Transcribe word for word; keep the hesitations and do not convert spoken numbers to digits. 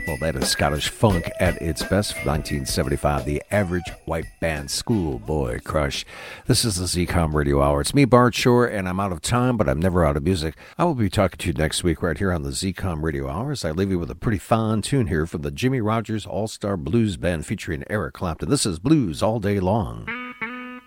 Well, that is Scottish funk at its best from nineteen seventy-five, the Average White Band, Schoolboy Crush. This is the Z COM Radio Hour. It's me, Bart Shore, and I'm out of time, but I'm never out of music. I will be talking to you next week right here on the Z COM Radio Hour as I leave you with a pretty fun tune here from the Jimmy Rogers All-Star Blues Band featuring Eric Clapton. This is Blues All Day Long.